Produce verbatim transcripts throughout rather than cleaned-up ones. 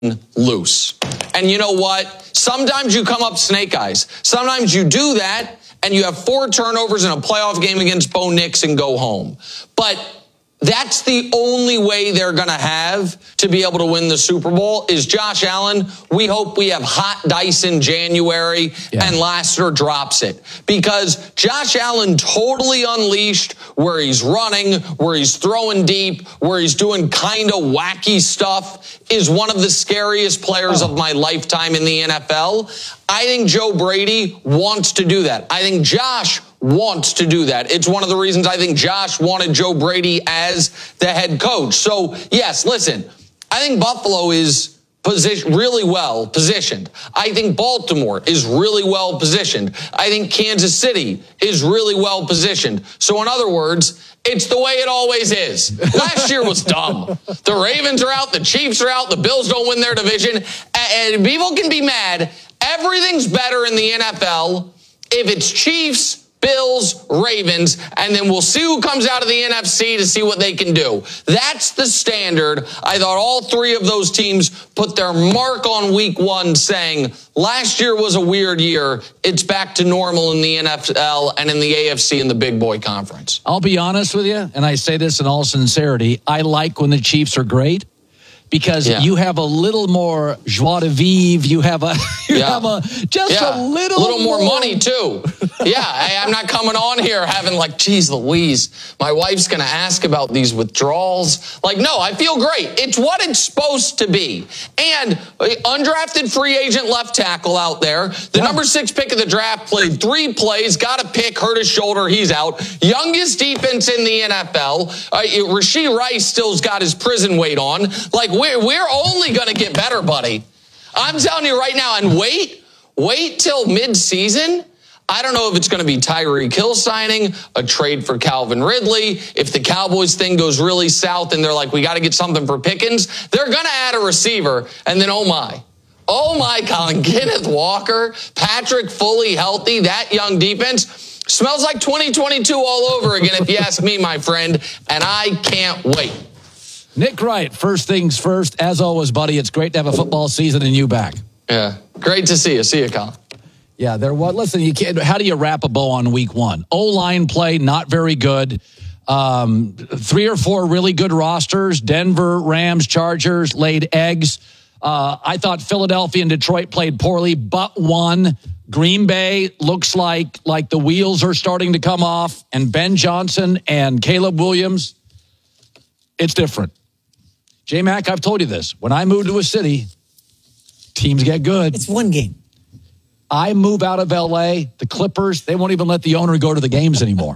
loose. And you know what? Sometimes you come up snake eyes. Sometimes you do that and you have four turnovers in a playoff game against Bo Nix and go home. But that's the only way they're going to have to be able to win the Super Bowl is Josh Allen. We hope we have hot dice in January yeah. and Lassiter drops it. Because Josh Allen totally unleashed where he's running, where he's throwing deep, where he's doing kind of wacky stuff is one of the scariest players oh. of my lifetime in the N F L. I think Joe Brady wants to do that. I think Josh wants to do that. It's one of the reasons I think Josh wanted Joe Brady as the head coach. So, yes, listen, I think Buffalo is position, really well positioned. I think Baltimore is really well positioned. I think Kansas City is really well positioned. So, in other words, it's the way it always is. Last year was dumb. The Ravens are out. The Chiefs are out. The Bills don't win their division. And people can be mad. Everything's better in the N F L if it's Chiefs, Bills, Ravens, and then we'll see who comes out of the N F C to see what they can do. That's the standard. I thought all three of those teams put their mark on week one saying, last year was a weird year. It's back to normal in the N F L and in the A F C in the Big Boy Conference. I'll be honest with you, and I say this in all sincerity, I like when the Chiefs are great. Because yeah. you have a little more joie de vivre, you have a, you yeah. have a just yeah. a little, little more, more money too. yeah, I, I'm not coming on here having like, geez, Louise, my wife's going to ask about these withdrawals. Like, no, I feel great. It's what it's supposed to be. And undrafted free agent left tackle out there, the yeah. number six pick of the draft, played three plays, got a pick, hurt his shoulder, he's out. Youngest defense in the N F L. Uh, Rashee Rice still's got his prison weight on. Like, We're, we're only going to get better, buddy. I'm telling you right now. And wait, wait till mid-season. I don't know if it's going to be Tyreek Hill signing, a trade for Calvin Ridley. If the Cowboys thing goes really south and they're like, we got to get something for Pickens, they're going to add a receiver. And then, oh my. Oh my, Colin, Kenneth Walker, Patrick fully healthy, that young defense. Smells like twenty twenty-two all over again, if you ask me, my friend. And I can't wait. Nick Wright, first things first. As always, buddy, it's great to have a football season and you back. Yeah, great to see you. See you, Colin. Yeah, there was. Listen, you can't. How do you wrap a bow on week one? O-line play, not very good. Um, three or four really good rosters. Denver, Rams, Chargers laid eggs. Uh, I thought Philadelphia and Detroit played poorly, but won. Green Bay looks like like the wheels are starting to come off. And Ben Johnson and Caleb Williams, it's different. J-Mac, I've told you this. When I move to a city, teams get good. It's one game. I move out of L A, the Clippers, they won't even let the owner go to the games anymore.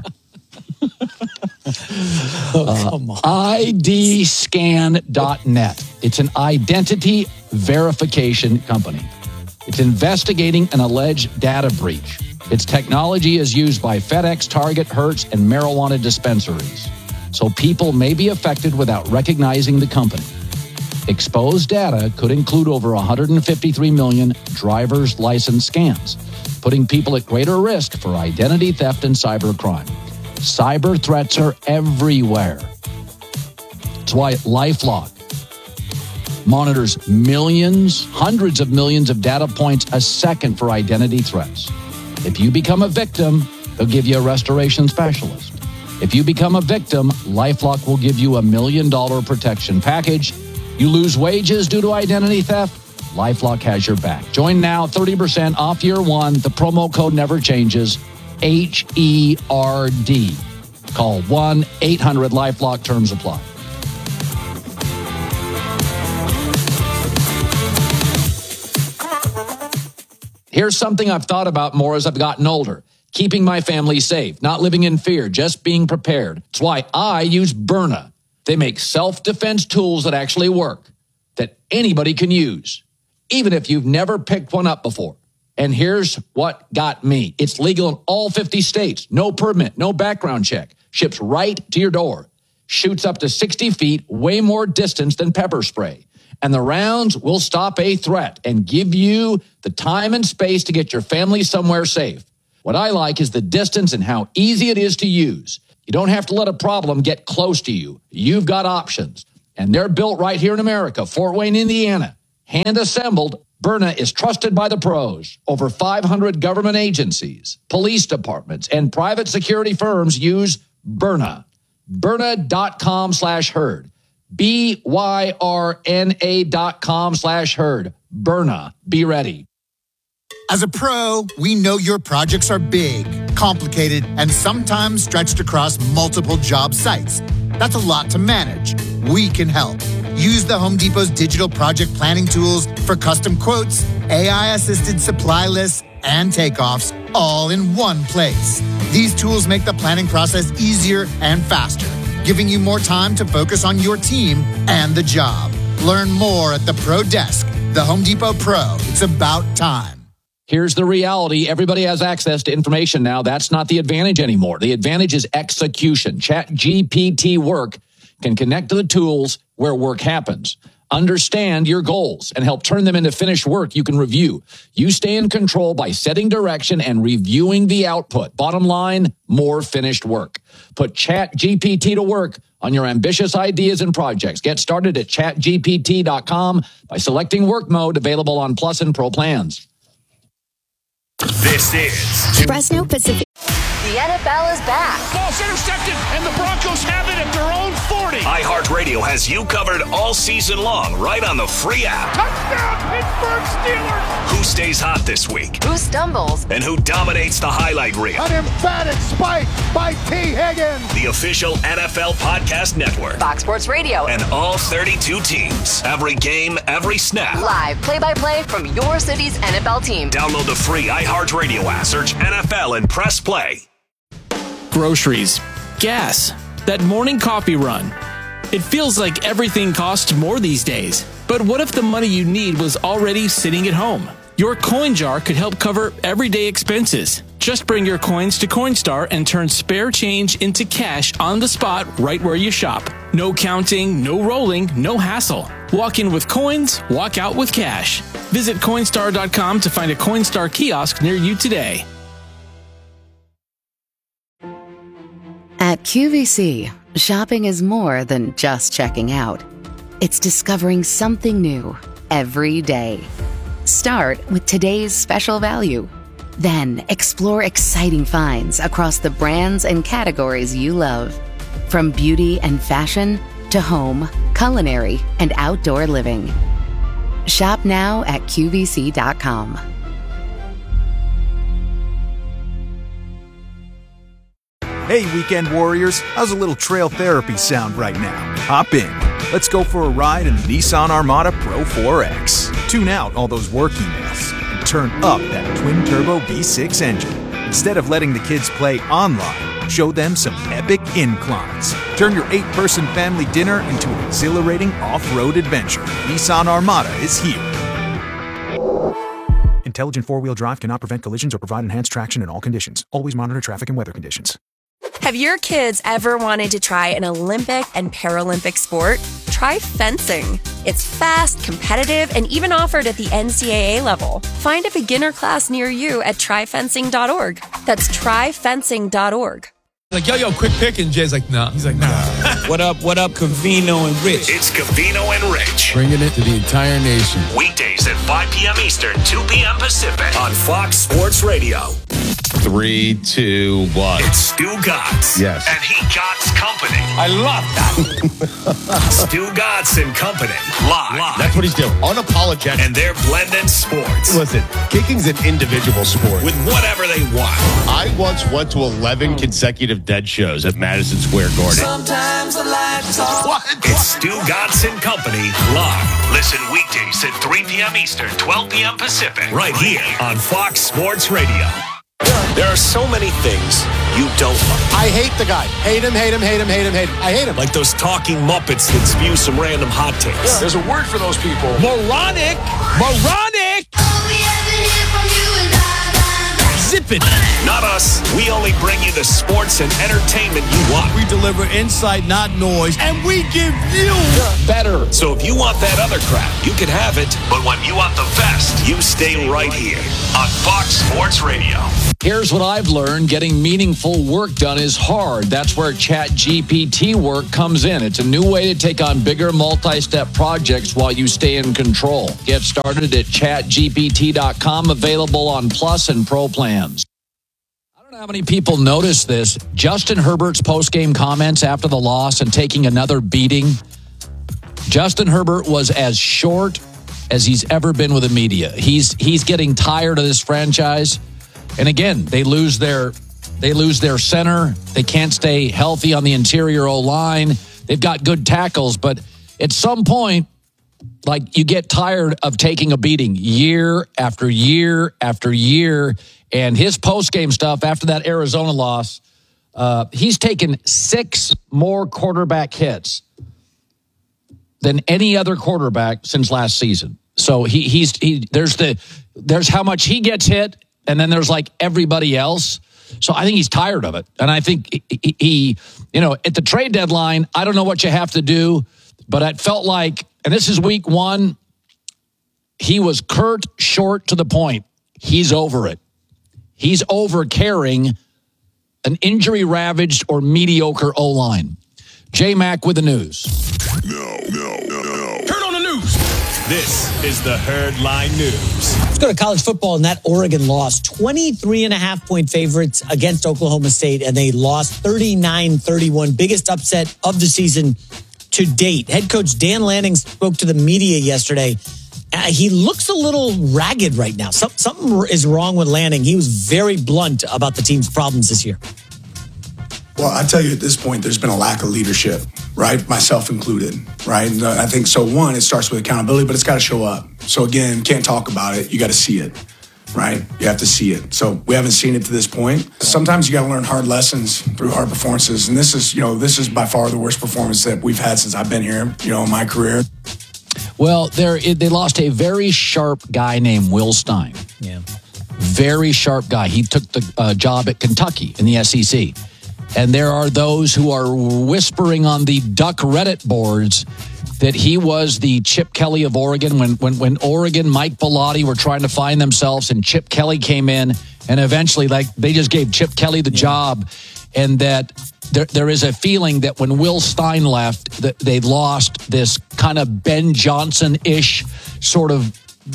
oh, come on. Uh, I D scan dot net. It's an identity verification company. It's investigating an alleged data breach. Its technology is used by FedEx, Target, Hertz, and marijuana dispensaries. So people may be affected without recognizing the company. Exposed data could include over one hundred fifty-three million driver's license scans, putting people at greater risk for identity theft and cybercrime. Cyber threats are everywhere. That's why LifeLock monitors millions, hundreds of millions of data points a second for identity threats. If you become a victim, they'll give you a restoration specialist. If you become a victim, LifeLock will give you a million dollar protection package. You lose wages due to identity theft, LifeLock has your back. Join now, thirty percent off year one. The promo code never changes, H E R D. Call one eight hundred LifeLock, terms apply. Here's something I've thought about more as I've gotten older. Keeping my family safe, not living in fear, just being prepared. That's why I use Byrna. They make self-defense tools that actually work, that anybody can use, even if you've never picked one up before. And here's what got me. It's legal in all fifty states. No permit, no background check. Ships right to your door. Shoots up to sixty feet, way more distance than pepper spray. And the rounds will stop a threat and give you the time and space to get your family somewhere safe. What I like is the distance and how easy it is to use. You don't have to let a problem get close to you. You've got options. And they're built right here in America, Fort Wayne, Indiana. Hand-assembled, Byrna is trusted by the pros. Over five hundred government agencies, police departments, and private security firms use Byrna. Byrna.com slash herd. B Y R N A dot com slash herd. Byrna. Be ready. As a pro, we know your projects are big, complicated, and sometimes stretched across multiple job sites. That's a lot to manage. We can help. Use the Home Depot's digital project planning tools for custom quotes, A I-assisted supply lists, and takeoffs all in one place. These tools make the planning process easier and faster, giving you more time to focus on your team and the job. Learn more at the Pro Desk. The Home Depot Pro. It's about time. Here's the reality. Everybody has access to information now. That's not the advantage anymore. The advantage is execution. ChatGPT Work can connect to the tools where work happens. Understand your goals and help turn them into finished work you can review. You stay in control by setting direction and reviewing the output. Bottom line, more finished work. Put ChatGPT to work on your ambitious ideas and projects. Get started at chat G P T dot com by selecting work mode, available on Plus and Pro plans. This is Fresno Pacific. The N F L is back. Ball's intercepted, and the Broncos have it at their own forty. iHeartRadio has you covered all season long, right on the free app. Touchdown, Pittsburgh Steelers! Who stays hot this week? Who stumbles? And who dominates the highlight reel? An emphatic spike by T. Higgins. The official N F L podcast network. Fox Sports Radio. And all thirty-two teams. Every game, every snap. Live play-by-play from your city's N F L team. Download the free iHeartRadio app. Search N F L and press play. Groceries, gas, that morning coffee run. It feels like everything costs more these days. But what if the money you need was already sitting at home? Your coin jar could help cover everyday expenses. Just bring your coins to Coinstar and turn spare change into cash on the spot right where you shop. No counting, no rolling, no hassle. Walk in with coins, walk out with cash. Visit Coinstar dot com to find a Coinstar kiosk near you today. At Q V C, shopping is more than just checking out. It's discovering something new every day. Start with today's special value. Then explore exciting finds across the brands and categories you love. From beauty and fashion to home, culinary, and outdoor living. Shop now at Q V C dot com. Hey, weekend warriors, how's a little trail therapy sound right now? Hop in. Let's go for a ride in the Nissan Armada Pro four X. Tune out all those work emails and turn up that twin-turbo V six engine. Instead of letting the kids play online, show them some epic inclines. Turn your eight-person family dinner into an exhilarating off-road adventure. Nissan Armada is here. Intelligent four-wheel drive cannot prevent collisions or provide enhanced traction in all conditions. Always monitor traffic and weather conditions. Have your kids ever wanted to try an Olympic and Paralympic sport? Try fencing. It's fast, competitive, and even offered at the N C double A level. Find a beginner class near you at try fencing dot org. That's try fencing dot org. Like, yo, yo, quick pick, and Jay's like, nah. He's like, nah. What up, what up, Covino and Rich? It's Covino and Rich. Bringing it to the entire nation. Weekdays at five p.m. Eastern, two p.m. Pacific on Fox Sports Radio. Three, two, one. It's Stu Gatz. Yes. And he Gatz Company. I love that. Stu Gatz and Company. Live. Live. That's what he's doing. Unapologetic. And they're blending sports. Listen, kicking's an individual sport. With whatever they want. I once went to eleven consecutive dead shows at Madison Square Garden. Sometimes the lights off. What? It's Stu Gatz and Company live. Listen weekdays at three p.m. Eastern, twelve p.m. Pacific. Right here on Fox Sports Radio. There are so many things you don't love. I hate the guy. Hate him, hate him, hate him, hate him, hate him. I hate him. Like those talking Muppets that spew some random hot takes. Yeah. There's a word for those people. Moronic. Moronic. All we ever hear from you is blah, blah, blah. Zip, tripping. Not us. We only bring you the sports and entertainment you want. We deliver insight, not noise, and we give you better. So if you want that other crap, you can have it. But when you want the best, you stay right here on Fox Sports Radio. Here's what I've learned. Getting meaningful work done is hard. That's where ChatGPT work comes in. It's a new way to take on bigger multi-step projects while you stay in control. Get started at chat G P T dot com, available on Plus and Pro plans. I don't know how many people noticed this. Justin Herbert's post-game comments after the loss and taking another beating. Justin Herbert was as short as he's ever been with the media. He's he's getting tired of this franchise. And again, they lose their they lose their center. They can't stay healthy on the interior O-line. They've got good tackles, but at some point, like, you get tired of taking a beating year after year after year. And his post-game stuff after that Arizona loss, uh, he's taken six more quarterback hits than any other quarterback since last season. So he he's he there's the there's how much he gets hit, and then there's like everybody else. So I think he's tired of it. And I think he, he you know, at the trade deadline, I don't know what you have to do, but it felt like, and this is week one, he was curt, short, to the point. He's over it. He's over carrying an injury-ravaged or mediocre O-line. J-Mac with the news. No, no, no, no. Turn on the news. This is the Herd Line News. Let's go to college football, and that Oregon lost. twenty-three and a half point favorites against Oklahoma State, and they lost thirty-nine thirty-one. Biggest upset of the season to date. Head coach Dan Lanning spoke to the media yesterday. Uh, he looks a little ragged right now. Some, something is wrong with Lanning. He was very blunt about the team's problems this year. Well, I tell you, at this point, there's been a lack of leadership, right? Myself included, right? And I think, so one, it starts with accountability, but it's got to show up. So again, can't talk about it. You got to see it, right? You have to see it. So we haven't seen it to this point. Sometimes you got to learn hard lessons through hard performances. And this is, you know, this is by far the worst performance that we've had since I've been here, you know, in my career. Well, they lost a very sharp guy named Will Stein. Yeah. Very sharp guy. He took the uh, job at Kentucky in the S E C. And there are those who are whispering on the Duck Reddit boards that he was the Chip Kelly of Oregon. When when when Oregon, Mike Bellotti were trying to find themselves, and Chip Kelly came in, and eventually, like, they just gave Chip Kelly the yeah. job, and that there there is a feeling that when Will Stein left, that they lost this kind of Ben Johnson-ish sort of,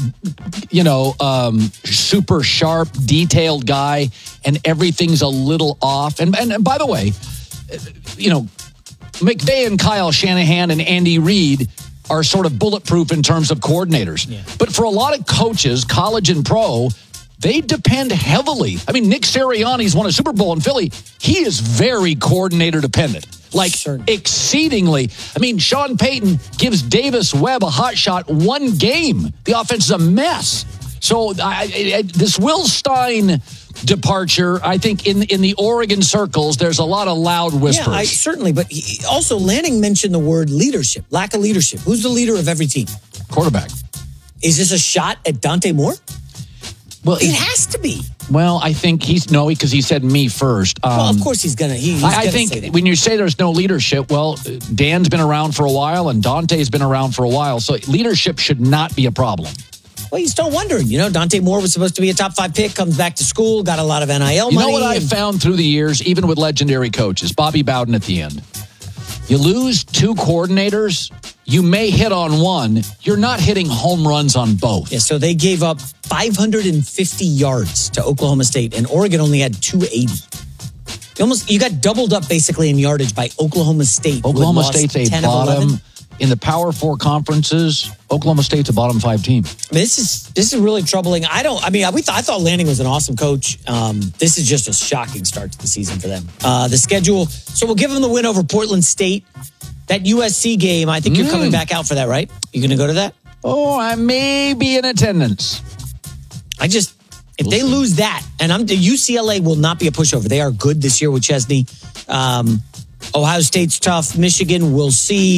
you know, um, super sharp, detailed guy, and everything's a little off. And, and and by the way, you know, McVay and Kyle Shanahan and Andy Reid are sort of bulletproof in terms of coordinators. Yeah. But for a lot of coaches, college and pro, they depend heavily. I mean, Nick Sirianni's won a Super Bowl in Philly. He is very coordinator dependent. Like, Certainly. exceedingly. I mean, Sean Payton gives Davis Webb a hot shot one game. The offense is a mess. So I, I, this Will Stein departure, I think in in the Oregon circles, there's a lot of loud whispers. Yeah, I, certainly. But he, also, Lanning mentioned the word leadership, lack of leadership. Who's the leader of every team? Quarterback. Is this a shot at Dante Moore? Well, it has to be. Well, I think he's no, because he said me first. Um, well, of course he's gonna. He, he's I, I gonna think say that. when you say there's no leadership, well, Dan's been around for a while and Dante's been around for a while, so leadership should not be a problem. Well, you start wondering. You know, Dante Moore was supposed to be a top five pick, comes back to school, got a lot of N I L you money. You know what and- I found through the years, even with legendary coaches, Bobby Bowden at the end. You lose two coordinators, you may hit on one. You're not hitting home runs on both. Yeah, so they gave up five hundred fifty yards to Oklahoma State, and Oregon only had two eighty. You almost you got doubled up basically in yardage by Oklahoma State. Oklahoma State's a bottom in the Power Four conferences. Oklahoma State's a bottom five team. I mean, this is this is really troubling. I don't. I mean, we th- I thought Lanning was an awesome coach. Um, this is just a shocking start to the season for them. Uh, the schedule. So we'll give them the win over Portland State. That U S C game. I think mm. you're coming back out for that, right? You going to go to that? Oh, I may be in attendance. I just if we'll they see. lose that, and I'm U C L A will not be a pushover. They are good this year with Chesney. Um, Ohio State's tough. Michigan, we'll see.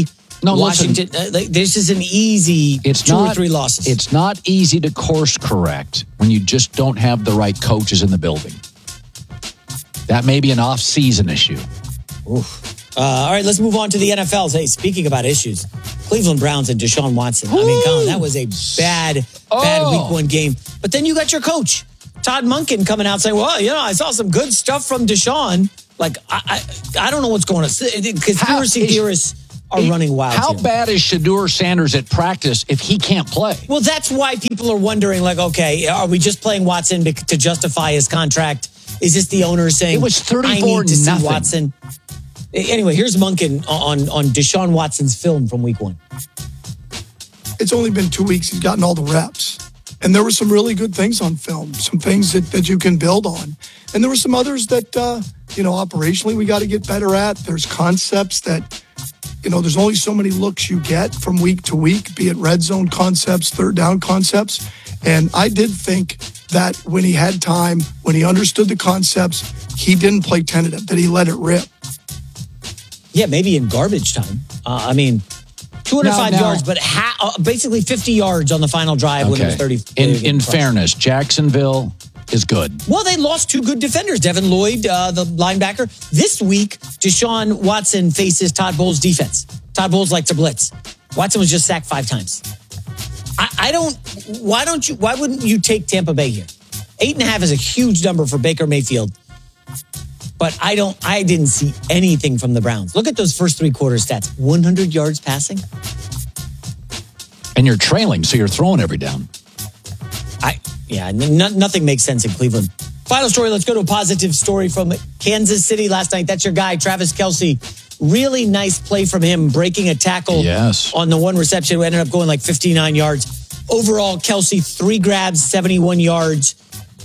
No, Washington, listen, uh, like, this is an easy it's two not, or three losses. It's not easy to course correct when you just don't have the right coaches in the building. That may be an off-season issue. Oof. Uh, all right, let's move on to the N F L. Hey, speaking about issues, Cleveland Browns and Deshaun Watson. Ooh. I mean, Colin, that was a bad, oh. bad week one game. But then you got your coach, Todd Monken, coming out saying, well, you know, I saw some good stuff from Deshaun. Like, I I, I don't know what's going on. Conspiracy theorists are he, running wild. How here. bad is Shedeur Sanders at practice if he can't play? Well, that's why people are wondering, like, okay, are we just playing Watson to justify his contract? Is this the owner saying, it was thirty-four I need to see nothing. Watson? Anyway, here's Monken on, on Deshaun Watson's film from week one. It's only been two weeks. He's gotten all the reps. And there were some really good things on film, some things that, that you can build on. And there were some others that, uh, you know, operationally we got to get better at. There's concepts that, you know, there's only so many looks you get from week to week, be it red zone concepts, third down concepts. And I did think that when he had time, when he understood the concepts, he didn't play tentative, that he let it rip. Yeah, maybe in garbage time. Uh, I mean, two hundred five now, now, yards, but ha- uh, basically fifty yards on the final drive okay. when it was thirty. In, in fairness, Jacksonville is good. Well, they lost two good defenders. Devin Lloyd, uh, the linebacker. This week, Deshaun Watson faces Todd Bowles' defense. Todd Bowles likes to blitz. Watson was just sacked five times. I, I don't. Why don't you? Why wouldn't you take Tampa Bay here? Eight and a half is a huge number for Baker Mayfield. But I don't. I didn't see anything from the Browns. Look at those first three quarter stats: one hundred yards passing, and you're trailing, so you're throwing every down. I yeah, n- nothing makes sense in Cleveland. Final story. Let's go to a positive story from Kansas City last night. That's your guy, Travis Kelce. Really nice play from him, breaking a tackle yes. on the one reception. We ended up going like fifty-nine yards. Overall, Kelce, three grabs, seventy-one yards.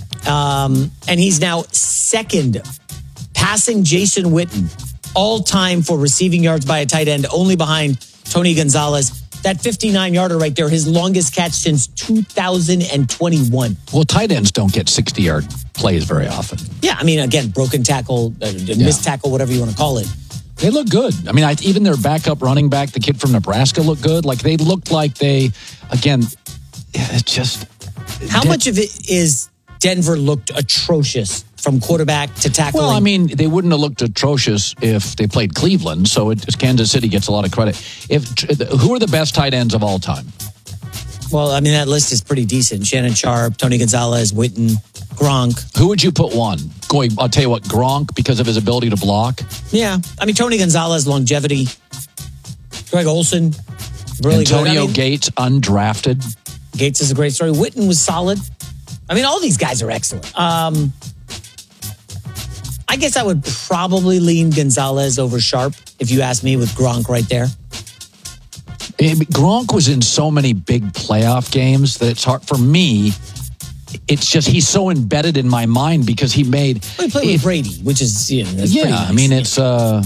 Um, and he's now second, passing Jason Witten, all time for receiving yards by a tight end, only behind Tony Gonzalez. That fifty-nine-yarder right there, his longest catch since two thousand twenty-one. Well, tight ends don't get sixty-yard plays very often. Yeah, I mean, again, broken tackle, uh, yeah. missed tackle, whatever you want to call it. They look good. I mean, I, even their backup running back, the kid from Nebraska, looked good. Like, they looked like they, again, it just... How much of it is Denver looked atrocious from quarterback to tackling? Well, I mean, they wouldn't have looked atrocious if they played Cleveland, so it, Kansas City gets a lot of credit. If Who are the best tight ends of all time? Well, I mean, that list is pretty decent. Shannon Sharp, Tony Gonzalez, Witten, Gronk. Who would you put one? Going, I'll tell you what, Gronk, because of his ability to block. Yeah. I mean, Tony Gonzalez, longevity. Greg Olsen, really Antonio good. I mean, Gates, undrafted. Gates is a great story. Witten was solid. I mean, all these guys are excellent. Um, I guess I would probably lean Gonzalez over Sharp, if you ask me, with Gronk right there. Gronk was in so many big playoff games that it's hard for me. It's just he's so embedded in my mind because he made. Well, he played with Brady, which is you know, that's yeah. pretty nice. I mean, it's uh,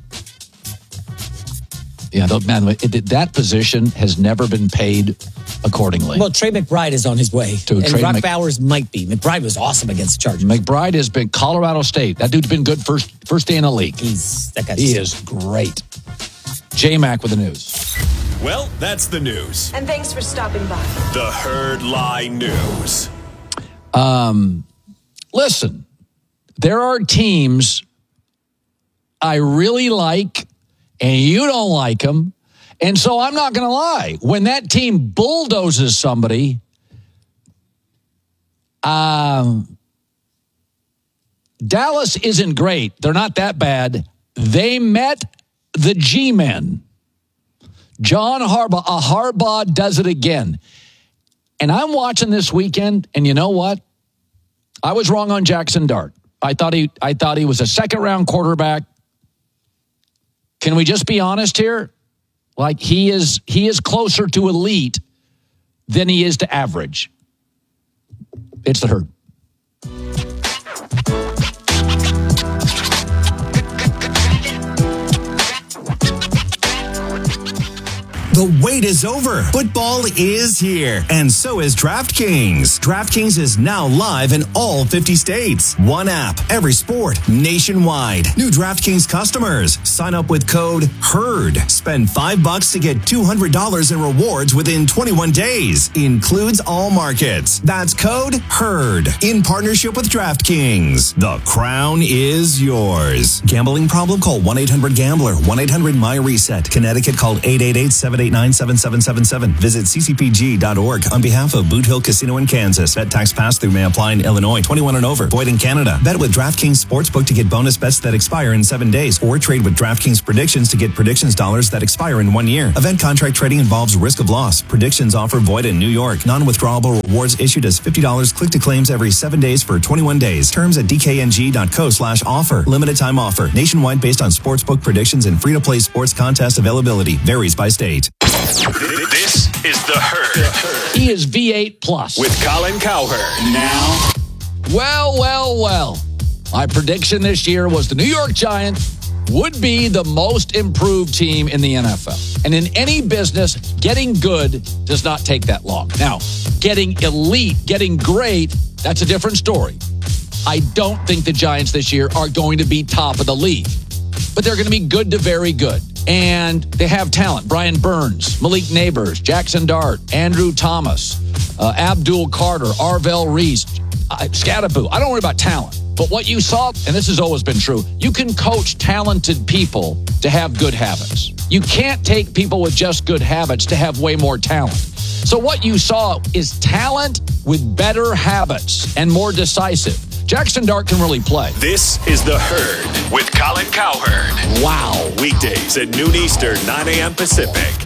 yeah. Man, it, that position has never been paid accordingly. Well, Trey McBride is on his way, to and Trey Brock Mc, Bowers might be. McBride was awesome against the Chargers. McBride has been Colorado State. That dude's been good first first day in the league. He's that guy's he is great. J-Mac with the news. Well, that's the news. And thanks for stopping by. The Herd Lie News. Um, listen, there are teams I really like, and you don't like them. And so I'm not going to lie. When that team bulldozes somebody, um, Dallas isn't great. They're not that bad. They met the G-men. John Harbaugh, a Harbaugh does it again. And I'm watching this weekend, and you know what? I was wrong on Jackson Dart. I thought he I thought he was a second-round quarterback. Can we just be honest here? Like he is he is closer to elite than he is to average. It's the Herd. The wait is over. Football is here, and so is DraftKings. DraftKings is now live in all fifty states. One app, every sport, nationwide. New DraftKings customers, sign up with code HERD. Spend five bucks to get two hundred dollars in rewards within twenty-one days. Includes all markets. That's code HERD. In partnership with DraftKings. The crown is yours. Gambling problem? Call one eight hundred gambler. one eight hundred my reset. Connecticut, call eight eight eight, seven eight nine, seven seven seven seven. Visit c c p g dot org on behalf of Boot Hill Casino in Kansas. Bet tax pass-through may apply in Illinois. twenty-one and over. Void in Canada. Bet with DraftKings Sportsbook to get bonus bets that expire in seven days. Or trade with DraftKings Predictions to get predictions dollars that expire in one year. Event contract trading involves risk of loss. Predictions offer void in New York. Non-withdrawable rewards issued as fifty dollars click to claims every seven days for twenty-one days. Terms at d k n g dot co slash offer. Limited time offer. Nationwide based on sportsbook predictions and free-to-play sports contest availability. Varies by state. This is The Herd. He is V eight plus. With Colin Cowherd. Now. Well, well, well. My prediction this year was the New York Giants would be the most improved team in the N F L. And in any business, getting good does not take that long. Now, getting elite, getting great, that's a different story. I don't think the Giants this year are going to be top of the league, but they're going to be good to very good. And they have talent. Brian Burns, Malik Neighbors, Jackson Dart, Andrew Thomas, uh, Abdul Carter, Arvell Reese, uh, Scattaboo. I don't worry about talent. But what you saw, and this has always been true, you can coach talented people to have good habits. You can't take people with just good habits to have way more talent. So what you saw is talent with better habits and more decisive. Jackson Dart can really play. This is The Herd with Colin Cowherd. Wow. Weekdays at noon Eastern, nine a.m. Pacific.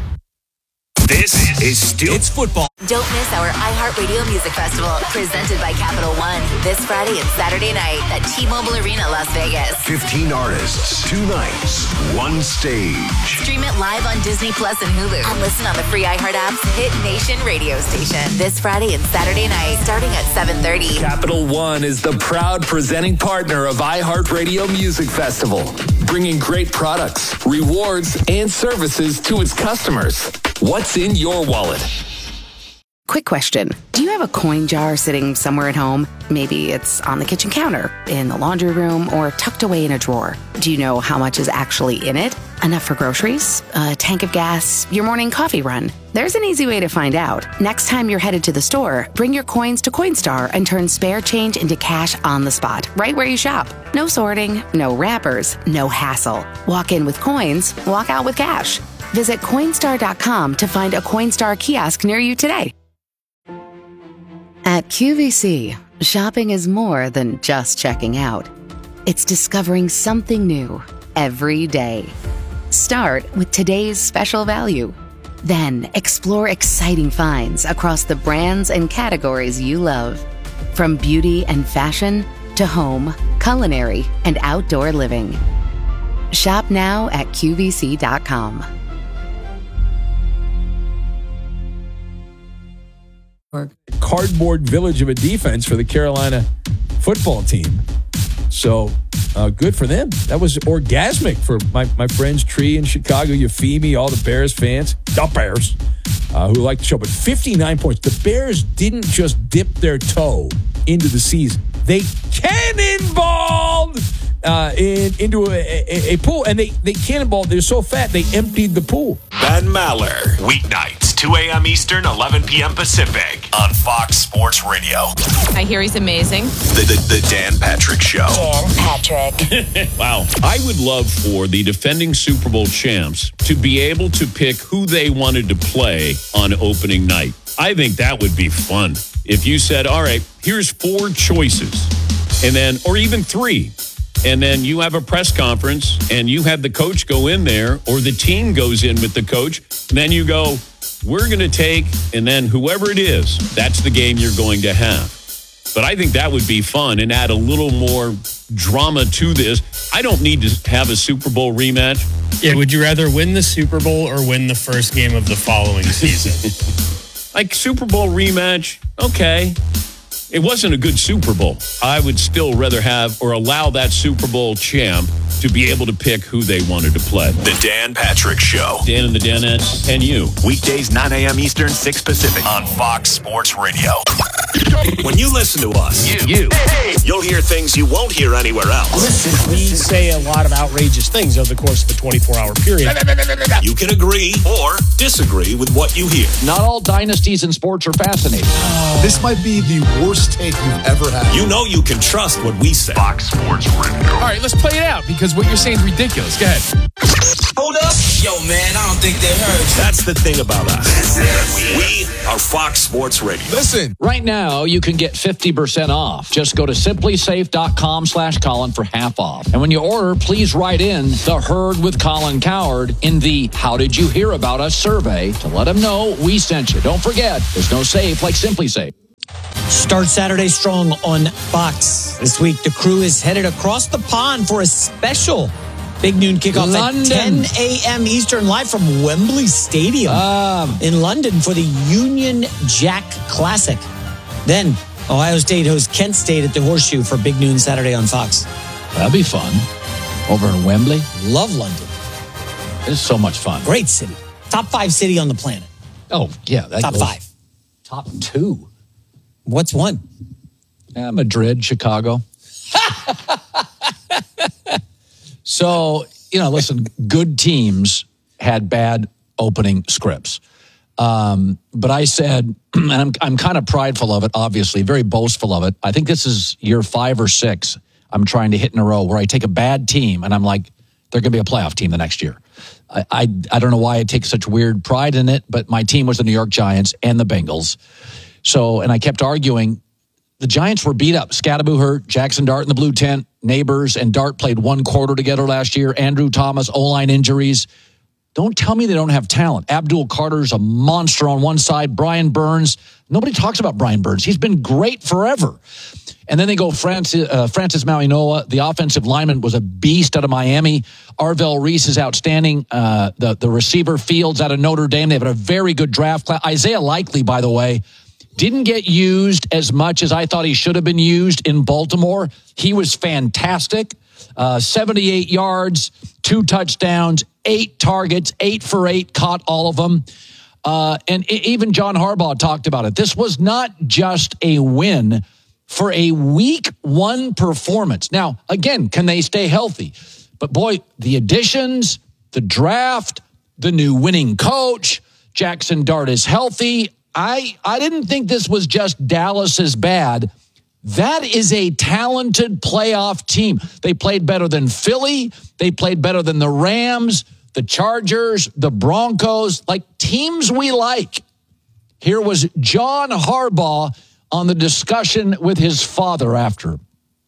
This is still it's football. Don't miss our iHeartRadio Music Festival, presented by Capital One, this Friday and Saturday night at T-Mobile Arena, Las Vegas. fifteen artists, two nights, one stage. Stream it live on Disney Plus and Hulu, and listen on the free iHeart app's Hit Nation radio station. This Friday and Saturday night, starting at seven thirty. Capital One is the proud presenting partner of iHeartRadio Music Festival, bringing great products, rewards, and services to its customers. What's in your wallet? Quick question. Do you have a coin jar sitting somewhere at home? Maybe it's on the kitchen counter, in the laundry room, or tucked away in a drawer. Do you know how much is actually in it? Enough for groceries? A tank of gas? Your morning coffee run? There's an easy way to find out. Next time you're headed to the store, bring your coins to Coinstar and turn spare change into cash on the spot, right where you shop. No sorting, no wrappers, no hassle. Walk in with coins, walk out with cash. Visit Coinstar dot com to find a Coinstar kiosk near you today. At Q V C, shopping is more than just checking out. It's discovering something new every day. Start with today's special value. Then explore exciting finds across the brands and categories you love. From beauty and fashion to home, culinary, and outdoor living. Shop now at Q V C dot com. Cardboard village of a defense for the Carolina football team. So uh, good for them. That was orgasmic for my, my friends Tree in Chicago, Euphemie, all the Bears fans, the Bears, uh, who like the show. But fifty-nine points. The Bears didn't just dip their toe into the season. They cannonballed uh, in, into a, a, a pool, and they, they cannonballed. They're so fat, they emptied the pool. Ben Maller, weeknights, two a.m. Eastern, eleven p.m. Pacific, on Fox Sports Radio. I hear he's amazing. The, the, the Dan Patrick Show. Dan Patrick. Wow. I would love for the defending Super Bowl champs to be able to pick who they wanted to play on opening night. I think that would be fun. If you said, all right, here's four choices, and then, or even three, and then you have a press conference and you have the coach go in there, or the team goes in with the coach, and then you go, we're going to take, and then whoever it is, that's the game you're going to have. But I think that would be fun and add a little more drama to this. I don't need to have a Super Bowl rematch. Yeah, would you rather win the Super Bowl or win the first game of the following season? Like Super Bowl rematch, okay. it wasn't a good Super Bowl. I would still rather have or allow that Super Bowl champ to be able to pick who they wanted to play. The Dan Patrick Show. Dan and the Danettes and you. Weekdays, nine a.m. Eastern, six Pacific on Fox Sports Radio. When you listen to us, you, you you'll hear things you won't hear anywhere else. Listen, we say a lot of outrageous things over the course of a twenty-four hour period. You can agree or disagree with what you hear. Not all dynasties in sports are fascinating. Oh. This might be the worst take you've ever had. You know you can trust what we say. Fox Sports Radio. All right, let's play it out because what you're saying is ridiculous. Go ahead. Hold up. Yo, man, I don't think they heard you. That's the thing about us. We are Fox Sports Radio. Listen. Right now, you can get fifty percent off. Just go to simplysafe.com slash Colin for half off. And when you order, please write in the Herd with Colin Cowherd in the How Did You Hear About Us survey to let them know we sent you. Don't forget, there's no safe like Simply Safe. Start Saturday strong on Fox. This week, the crew is headed across the pond for a special Big Noon kickoff London. at ten a.m. Eastern, live from Wembley Stadium um, in London for the Union Jack Classic. Then, Ohio State hosts Kent State at the Horseshoe for Big Noon Saturday on Fox. That'll be fun. Over in Wembley. Love London. It's so much fun. Great city. Top five city on the planet. Oh, yeah. That Top goes, five. Top two. What's one? Uh, Madrid, Chicago. So, you know, listen, good teams had bad opening scripts. Um, but I said, and I'm, I'm kind of prideful of it, obviously, very boastful of it. I think this is year five or six I'm trying to hit in a row where I take a bad team and I'm like, they're going to be a playoff team the next year. I, I I don't know why I take such weird pride in it, but my team was the New York Giants and the Bengals. So, and I kept arguing, the Giants were beat up. Scatterbo hurt, Jackson Dart in the blue tent, Neighbors and Dart played one quarter together last year. Andrew Thomas, O-line injuries. Don't tell me they don't have talent. Abdul Carter's a monster on one side. Brian Burns. Nobody talks about Brian Burns. He's been great forever. And then they go Francis, uh, Francis Mauigoa. The offensive lineman was a beast out of Miami. Arvell Reese is outstanding. Uh, the, the receiver Fields out of Notre Dame. They have a very good draft class. Isaiah Likely, by the way, didn't get used as much as I thought he should have been used in Baltimore. He was fantastic. Uh, seventy-eight yards, two touchdowns, eight targets, eight for eight, caught all of them. Uh, and even John Harbaugh talked about it. This was not just a win for a week one performance. Now, again, can they stay healthy? But boy, the additions, the draft, the new winning coach, Jackson Dart is healthy. I, I didn't think this was just Dallas's bad. That is a talented playoff team. They played better than Philly. They played better than the Rams, the Chargers, the Broncos, like teams we like. Here was John Harbaugh on the discussion with his father after.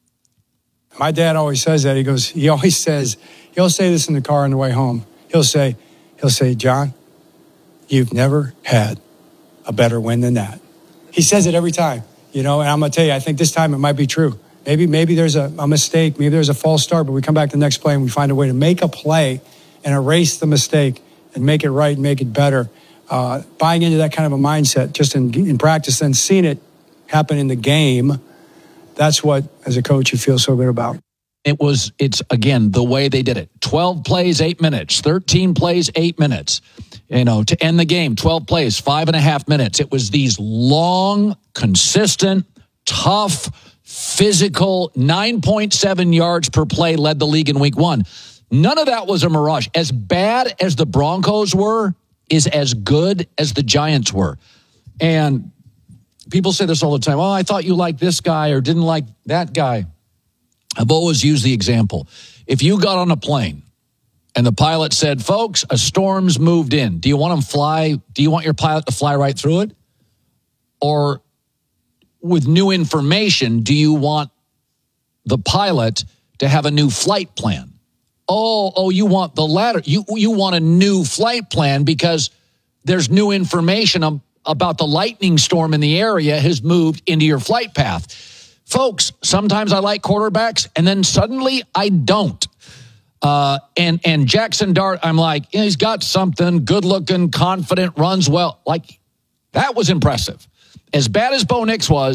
My dad always says that. He goes, he always says, he'll say this in the car on the way home. He'll say, he'll say, John, you've never had a better win than that. He says it every time, you know, and I'm going to tell you, I think this time it might be true. Maybe maybe there's a, a mistake. Maybe there's a false start, but we come back to the next play and we find a way to make a play and erase the mistake and make it right and make it better. Uh, buying into that kind of a mindset just in, in practice and seeing it happen in the game, that's what, as a coach, you feel so good about. It was, it's, again, the way they did it. twelve plays, eight minutes. thirteen plays, eight minutes. You know, to end the game, twelve plays, five and a half minutes. It was these long, consistent, tough, physical, nine point seven yards per play led the league in week one. None of that was a mirage. As bad as the Broncos were is as good as the Giants were. And people say this all the time. Oh, I thought you liked this guy or didn't like that guy. I've always used the example. If you got on a plane and the pilot said, folks, a storm's moved in. Do you want them fly? Do you want your pilot to fly right through it? Or with new information, do you want the pilot to have a new flight plan? Oh, oh, you want the latter. You, you want a new flight plan because there's new information about the lightning storm in the area has moved into your flight path. Folks, sometimes I like quarterbacks, and then suddenly I don't. Uh, and and Jackson Dart, I'm like, yeah, he's got something, good-looking, confident, runs well. Like, that was impressive. As bad as Bo Nix was,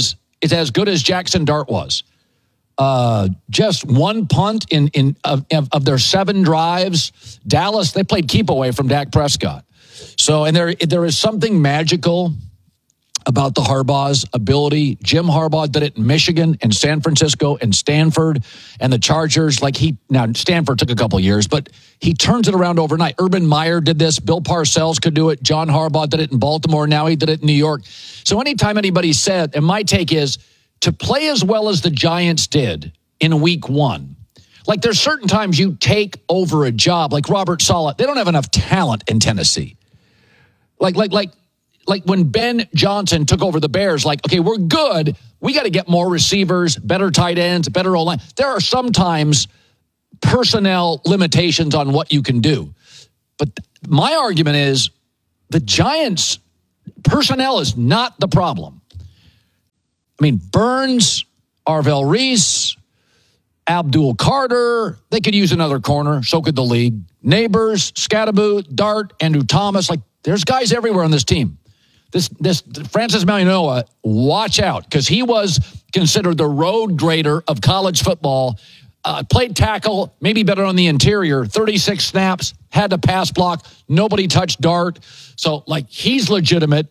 is as good as Jackson Dart was. Uh, just one punt in in of, of their seven drives. Dallas, they played keep away from Dak Prescott. So, and there there is something magical about the Harbaugh's ability. Jim Harbaugh did it in Michigan and San Francisco and Stanford and the Chargers. Like he, now Stanford took a couple years, but he turns it around overnight. Urban Meyer did this. Bill Parcells could do it. John Harbaugh did it in Baltimore. Now he did it in New York. So anytime anybody said, and my take is, to play as well as the Giants did in week one, like there's certain times you take over a job, like Robert Saleh. They don't have enough talent in Tennessee. Like, like, like, Like when Ben Johnson took over the Bears, like, okay, we're good. We got to get more receivers, better tight ends, better O-line. There are sometimes personnel limitations on what you can do. But my argument is the Giants' personnel is not the problem. I mean, Burns, Arvell Reese, Abdul Carter, they could use another corner. So could the league. Neighbors, Scatterboot, Dart, Andrew Thomas. Like, there's guys everywhere on this team. This this Francis Mauigoa, watch out, because he was considered the road grader of college football. Uh, played tackle, maybe better on the interior, thirty-six snaps, had to pass block. Nobody touched Dart. So, like, he's legitimate.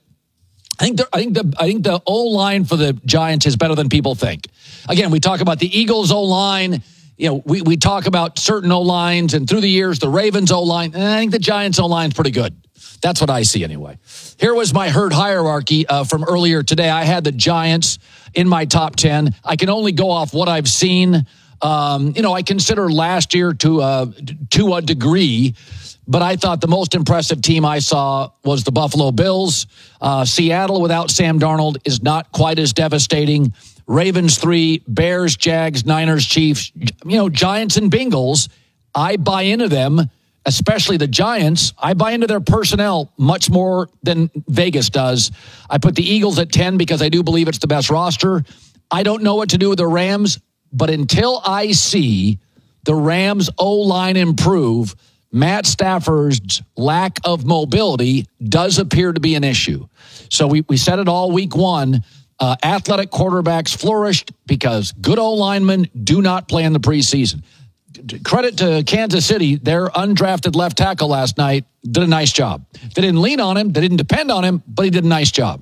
I think the, I think the I think the O-line for the Giants is better than people think. Again, we talk about the Eagles O-line. You know, we, we talk about certain O-lines, and through the years, the Ravens O-line. And I think the Giants O-line is pretty good. That's what I see anyway. Here was my herd hierarchy uh, from earlier today. I had the Giants in my top ten. I can only go off what I've seen. Um, you know, I consider last year to, uh, to a degree, but I thought the most impressive team I saw was the Buffalo Bills. Uh, Seattle without Sam Darnold is not quite as devastating. Ravens three, Bears, Jags, Niners, Chiefs, you know, Giants and Bengals. I buy into them. Especially the Giants, I buy into their personnel much more than Vegas does. I put the Eagles at ten because I do believe it's the best roster. I don't know what to do with the Rams, but until I see the Rams O-line improve, Matt Stafford's lack of mobility does appear to be an issue. So we, we said it all week one. Uh, athletic quarterbacks flourished because good O-linemen do not play in the preseason. Credit to Kansas City, their undrafted left tackle last night did a nice job. They didn't lean on him, they didn't depend on him, but he did a nice job.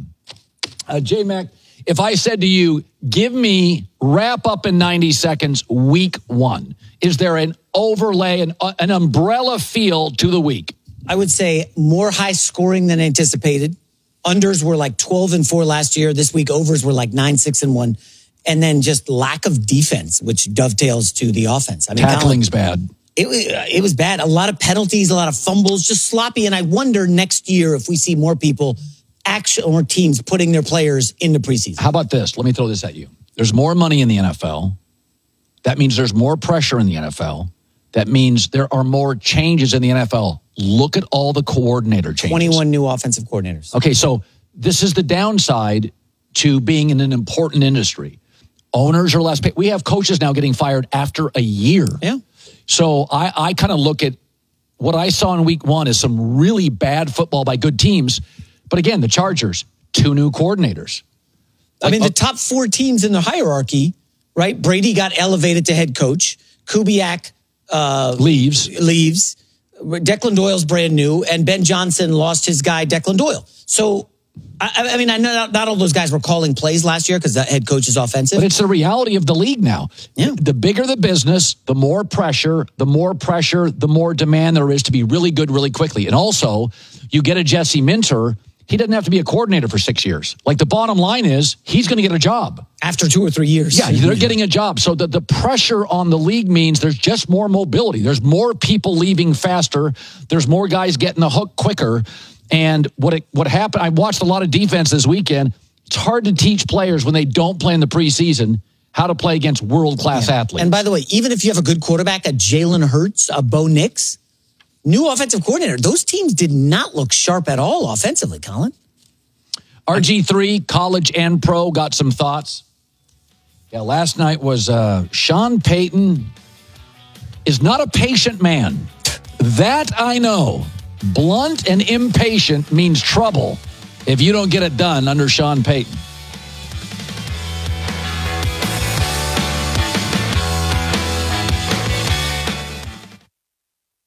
Uh, J-Mac, if I said to you, give me wrap up in ninety seconds week one, is there an overlay, an, uh, an umbrella feel to the week? I would say more high scoring than anticipated. Unders were like twelve and four last year. This week, overs were like nine, six and one. And then just lack of defense, which dovetails to the offense. I mean, tackling's Colin, bad. It, it was bad. A lot of penalties, a lot of fumbles, just sloppy. And I wonder next year if we see more people, action or teams putting their players into preseason. How about this? Let me throw this at you. There's more money in the N F L. That means there's more pressure in the N F L. That means there are more changes in the N F L. Look at all the coordinator changes. twenty-one new offensive coordinators. Okay, so this is the downside to being in an important industry. Owners are less paid. We have coaches now getting fired after a year. Yeah. So I, I kind of look at what I saw in week one as some really bad football by good teams. But again, the Chargers, two new coordinators. Like, I mean, the top four teams in the hierarchy, right? Brady got elevated to head coach. Kubiak uh, leaves. Leaves. Declan Doyle's brand new. And Ben Johnson lost his guy, Declan Doyle. So, I, I mean, I know not, not all those guys were calling plays last year because the head coach is offensive. But it's the reality of the league now. Yeah. The bigger the business, the more pressure, the more pressure, the more demand there is to be really good really quickly. And also, you get a Jesse Minter, he doesn't have to be a coordinator for six years. Like, the bottom line is he's going to get a job. After two or three years. Yeah, they're getting a job. So the, the pressure on the league means there's just more mobility. There's more people leaving faster. There's more guys getting the hook quicker. And what it, what happened, I watched a lot of defense this weekend. It's hard to teach players when they don't play in the preseason how to play against world-class yeah. athletes. And by the way, even if you have a good quarterback, a Jalen Hurts, a Bo Nix, new offensive coordinator, those teams did not look sharp at all offensively, Colin. R G three, college and pro, got some thoughts. Yeah, last night was uh, Sean Payton is not a patient man. That I know. Blunt and impatient means trouble if you don't get it done under Sean Payton.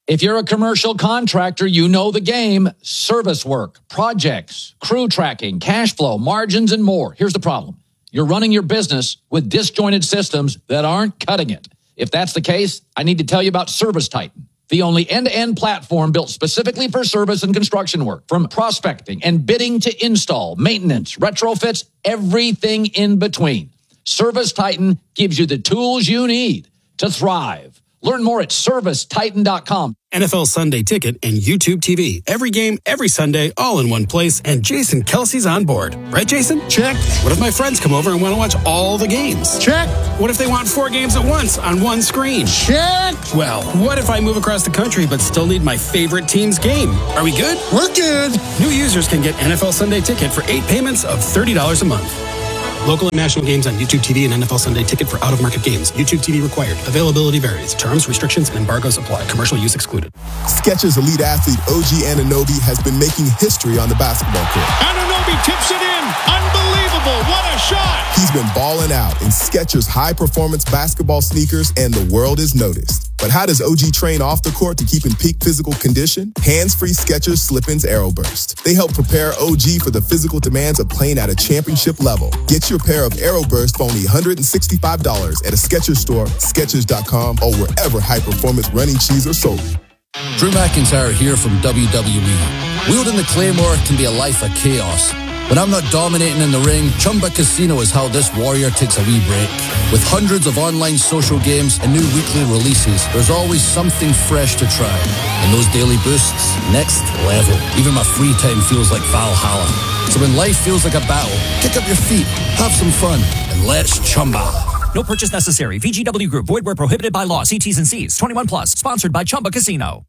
If you're a commercial contractor, you know the game. Service work, projects, crew tracking, cash flow, margins, and more. Here's the problem. You're running your business with disjointed systems that aren't cutting it. If that's the case, I need to tell you about ServiceTitan, the only end-to-end platform built specifically for service and construction work. From prospecting and bidding to install, maintenance, retrofits, everything in between. ServiceTitan gives you the tools you need to thrive. Learn more at service titan dot com. N F L Sunday Ticket and YouTube T V. Every game, every Sunday, all in one place. And Jason Kelsey's on board. Right, Jason? Check. What if my friends come over and want to watch all the games? Check. What if they want four games at once on one screen? Check. Well, what if I move across the country but still need my favorite team's game? Are we good? We're good. New users can get N F L Sunday Ticket for eight payments of thirty dollars a month. Local and national games on YouTube T V and N F L Sunday Ticket for out-of-market games. YouTube T V required. Availability varies. Terms, restrictions, and embargoes apply. Commercial use excluded. Skechers elite athlete O G Anunoby has been making history on the basketball court. Anunoby tips it in. Unbelievable. What a shot. He's been balling out in Skechers high-performance basketball sneakers, and the world is noticed. But how does O G train off the court to keep in peak physical condition? Hands-free Skechers Slip-ins Aeroburst. They help prepare O G for the physical demands of playing at a championship level. Get your pair of Aeroburst for only one hundred sixty-five dollars at a Skechers store, Skechers dot com, or wherever high-performance running shoes are sold. Drew McIntyre here from W W E. Wielding the Claymore can be a life of chaos. When I'm not dominating in the ring, Chumba Casino is how this warrior takes a wee break. With hundreds of online social games and new weekly releases, there's always something fresh to try. And those daily boosts, next level. Even my free time feels like Valhalla. So when life feels like a battle, kick up your feet, have some fun, and let's Chumba. No purchase necessary. V G W Group. Void where prohibited by law. See T's and C's. twenty-one plus. Sponsored by Chumba Casino.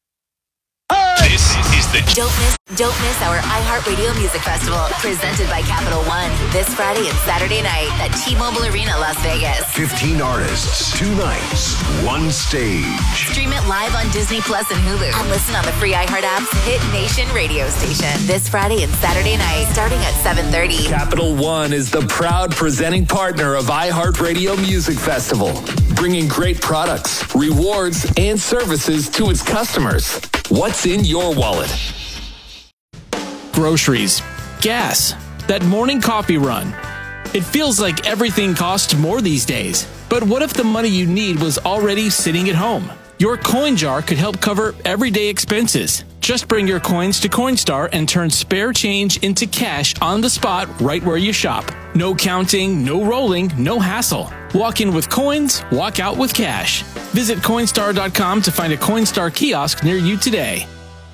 This is the Don't miss, don't miss our iHeartRadio Music Festival, presented by Capital One, this Friday and Saturday night at T-Mobile Arena, Las Vegas. fifteen artists, two nights, one stage. Stream it live on Disney Plus and Hulu, and listen on the free iHeart app's Hit Nation radio station. This Friday and Saturday night, starting at seven thirty. Capital One is the proud presenting partner of iHeartRadio Music Festival, bringing great products, rewards, and services to its customers. What's in your wallet? Groceries, gas, that morning coffee run. It feels like everything costs more these days. But what if the money you need was already sitting at home? Your coin jar could help cover everyday expenses. Just bring your coins to Coinstar and turn spare change into cash on the spot right where you shop. No counting, no rolling, no hassle. Walk in with coins, walk out with cash. Visit Coinstar dot com to find a Coinstar kiosk near you today.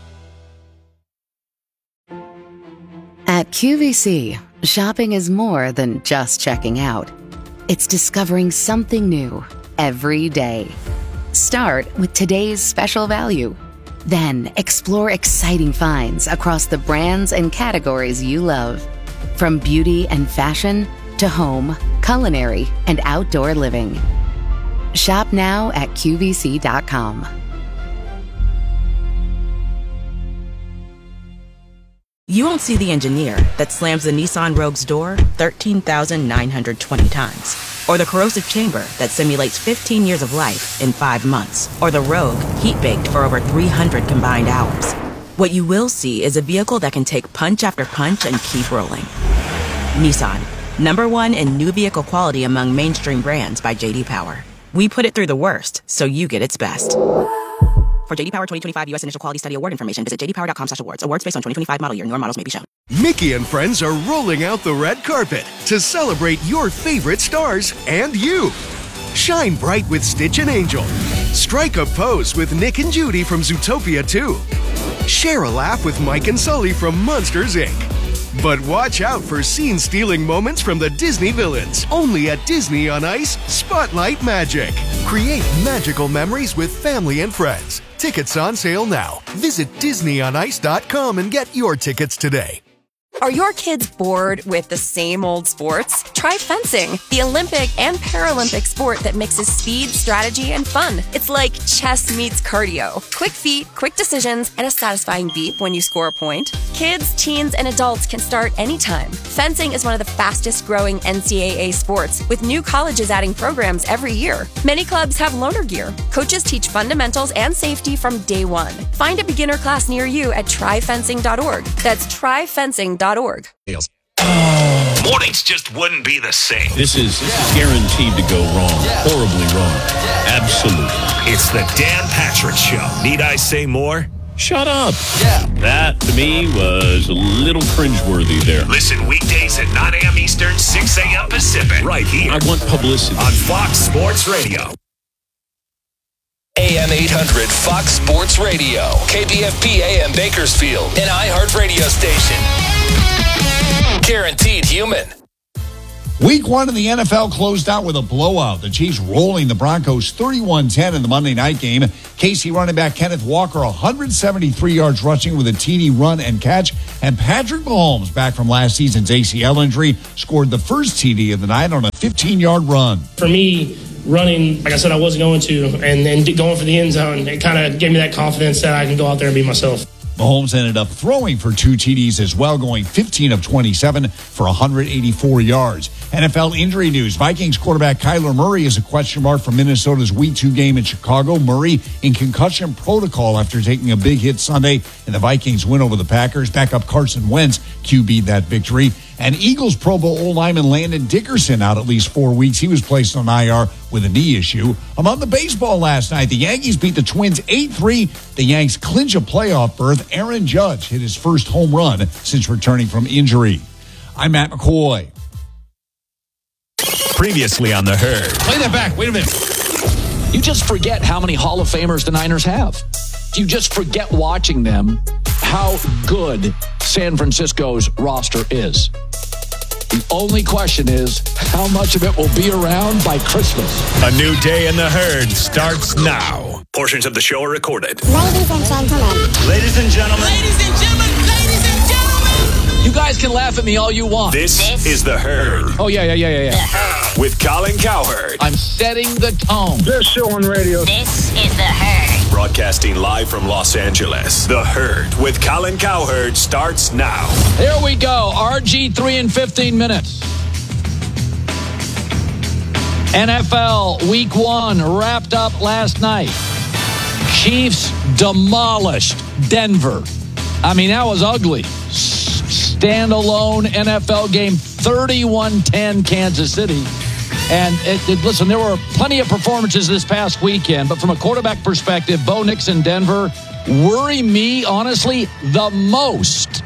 At Q V C, shopping is more than just checking out. It's discovering something new every day. Start with today's special value. Then explore exciting finds across the brands and categories you love. From beauty and fashion to home, culinary, and outdoor living. Shop now at Q V C dot com. You won't see the engineer that slams the Nissan Rogue's door thirteen thousand nine hundred twenty times. Or the corrosive chamber that simulates fifteen years of life in five months. Or the Rogue heat-baked for over three hundred combined hours. What you will see is a vehicle that can take punch after punch and keep rolling. Nissan, number one in new vehicle quality among mainstream brands by J D Power. We put it through the worst, so you get its best. For J D Power twenty twenty-five U S Initial Quality Study Award information, visit j d power dot com slash awards. Awards based on twenty twenty-five model year. Newer models may be shown. Mickey and friends are rolling out the red carpet to celebrate your favorite stars and you. Shine bright with Stitch and Angel. Strike a pose with Nick and Judy from Zootopia two. Share a laugh with Mike and Sully from Monsters, Incorporated. But watch out for scene-stealing moments from the Disney villains. Only at Disney on Ice, Spotlight Magic. Create magical memories with family and friends. Tickets on sale now. Visit disney on ice dot com and get your tickets today. Are your kids bored with the same old sports? Try fencing, the Olympic and Paralympic sport that mixes speed, strategy, and fun. It's like chess meets cardio. Quick feet, quick decisions, and a satisfying beep when you score a point. Kids, teens, and adults can start anytime. Fencing is one of the fastest growing N C double A sports, with new colleges adding programs every year. Many clubs have loaner gear. Coaches teach fundamentals and safety from day one. Find a beginner class near you at try fencing dot org. That's try fencing dot org. Mornings just wouldn't be the same. This is, this is guaranteed to go wrong. Horribly wrong. Absolutely. It's the Dan Patrick Show. Need I say more? Shut up. Yeah. That, to me, was a little cringeworthy there. Listen weekdays at nine a.m. Eastern, six a.m. Pacific. Right here. I want publicity. On Fox Sports Radio. A M eight hundred Fox Sports Radio. K B F P A M Bakersfield. An iHeart radio station. Guaranteed human. Week one in the N F L closed out with a blowout. The Chiefs rolling the Broncos thirty-one ten in the Monday night game. K C running back Kenneth Walker, one hundred seventy-three yards rushing with a T D run and catch. And Patrick Mahomes, back from last season's A C L injury, scored the first T D of the night on a fifteen-yard run. For me, running, like I said, I wasn't going to, and then going for the end zone, it kind of gave me that confidence that I can go out there and be myself. Mahomes ended up throwing for two T Ds as well, going fifteen of twenty-seven for one hundred eighty-four yards. N F L injury news. Vikings quarterback Kyler Murray is a question mark for Minnesota's Week two game in Chicago. Murray in concussion protocol after taking a big hit Sunday in the Vikings win over the Packers. Backup Carson Wentz Q B'd that victory. And Eagles Pro Bowl lineman Landon Dickerson out at least four weeks. He was placed on I R with a knee issue. Among the baseball last night, the Yankees beat the Twins eight three. The Yanks clinch a playoff berth. Aaron Judge hit his first home run since returning from injury. I'm Matt McCoy. Previously on The Herd. Play that back. Wait a minute. You just forget how many Hall of Famers the Niners have. You just forget watching them how good San Francisco's roster is. The only question is how much of it will be around by Christmas. A new day in The Herd starts now. Portions of the show are recorded. Ladies and gentlemen. Ladies and gentlemen. Ladies and gentlemen. Ladies and gentlemen. You guys can laugh at me all you want. This, this is The Herd. Oh, yeah, yeah, yeah, yeah, yeah. With Colin Cowherd. I'm setting the tone. This show on radio. This is The Herd. Broadcasting live from Los Angeles. The Herd with Colin Cowherd starts now. Here we go. R G three in fifteen minutes. N F L Week one wrapped up last night. Chiefs demolished Denver. I mean, that was ugly. Standalone N F L game, thirty-one ten Kansas City. And it, it, listen, there were plenty of performances this past weekend, but from a quarterback perspective, Bo Nix in Denver worry me, honestly, the most.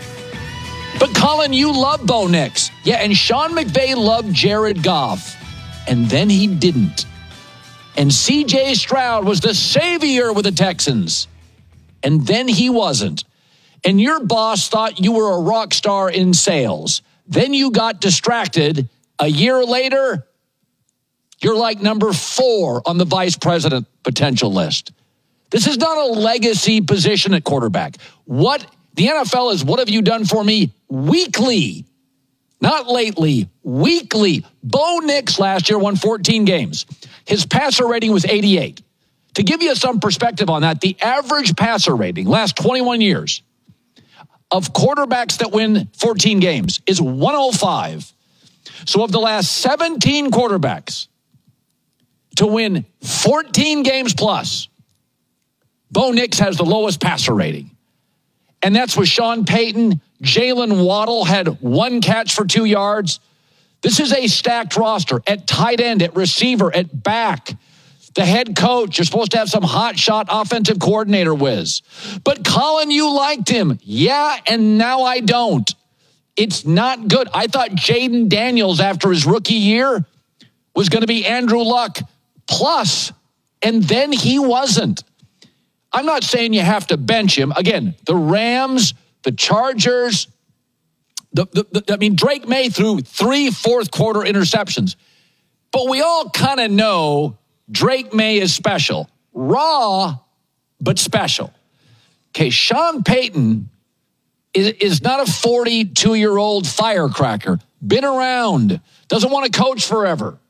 But Colin, you love Bo Nix. Yeah, and Sean McVay loved Jared Goff. And then he didn't. And C J Stroud was the savior with the Texans. And then he wasn't. And your boss thought you were a rock star in sales. Then you got distracted. A year later, you're like number four on the vice president potential list. This is not a legacy position at quarterback. What the N F L is, what have you done for me weekly? Not lately, weekly. Bo Nix last year won fourteen games. His passer rating was eighty-eight. To give you some perspective on that, the average passer rating last twenty-one years of quarterbacks that win fourteen games is one oh five. So of the last seventeen quarterbacks to win fourteen games plus, Bo Nix has the lowest passer rating. And that's with Sean Payton. Jalen Waddle had one catch for two yards. This is a stacked roster at tight end, at receiver, at back. The head coach, you're supposed to have some hotshot offensive coordinator whiz. But Colin, you liked him. Yeah, and now I don't. It's not good. I thought Jaden Daniels, after his rookie year, was going to be Andrew Luck plus, and then he wasn't. I'm not saying you have to bench him. Again, the Rams, the Chargers, the, the, the I mean, Drake May threw three fourth quarter interceptions. But we all kind of know Drake May is special. Raw, but special. Okay, Sean Payton is, is not a forty-two-year-old firecracker. Been around. Doesn't want to coach forever.